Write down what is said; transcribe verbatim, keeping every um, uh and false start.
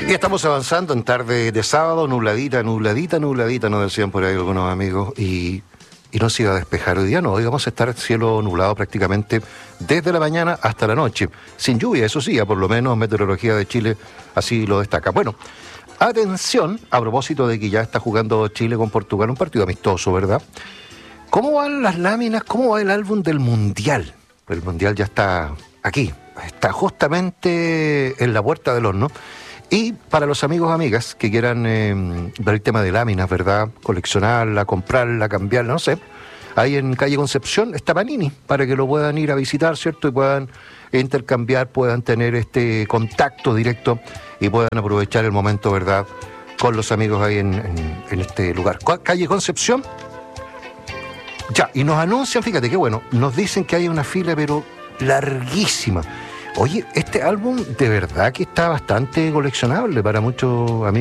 Y estamos avanzando en tarde de sábado, nubladita, nubladita, nubladita, nos decían por ahí algunos amigos, y, y no se iba a despejar hoy día, no, hoy vamos a estar cielo nublado prácticamente desde la mañana hasta la noche, sin lluvia, eso sí, por lo menos Meteorología de Chile así lo destaca. Bueno, atención, a propósito de que ya está jugando Chile con Portugal, un partido amistoso, ¿verdad? ¿Cómo van las láminas? ¿Cómo va el álbum del Mundial? El Mundial ya está aquí, está justamente en la puerta del horno. Y para los amigos amigas que quieran eh, ver el tema de láminas, ¿verdad? Coleccionarla, comprarla, cambiarla, no sé. Ahí en calle Concepción está Panini, para que lo puedan ir a visitar, ¿cierto? Y puedan intercambiar, puedan tener este contacto directo y puedan aprovechar el momento, ¿verdad? Con los amigos ahí en, en, en este lugar. Calle Concepción. Ya, y nos anuncian, fíjate qué bueno, nos dicen que hay una fila, pero larguísima. Oye, este álbum de verdad que está bastante coleccionable para muchos amigos.